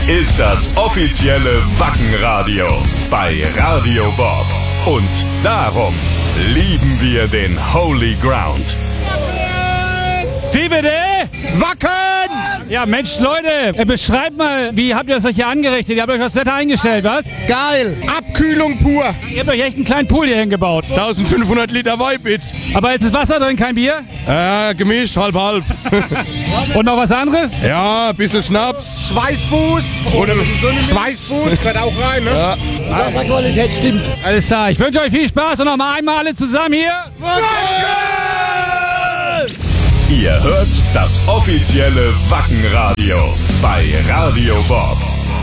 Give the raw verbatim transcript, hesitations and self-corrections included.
ist das offizielle Wackenradio bei Radio Bob. Und darum lieben wir den Holy Ground. Wie bitte? Wacken! Ja, Mensch, Leute, beschreibt mal, wie habt ihr das euch hier angerichtet? Ihr habt euch das Wetter eingestellt, was? Geil! Abkühlung pur! Ihr habt euch echt einen kleinen Pool hier hingebaut. eintausendfünfhundert Liter Weibit. Aber ist es Wasser drin, kein Bier? Äh, gemischt, halb halb. Und noch was anderes? Ja, ein bisschen Schnaps. Schweißfuß. Oder Schweißfuß gehört auch rein, ne? Ja. Wasserqualität stimmt. Alles klar, ich wünsche euch viel Spaß und noch mal einmal alle zusammen hier. Ihr hört das offizielle Wackenradio bei Radio Bob.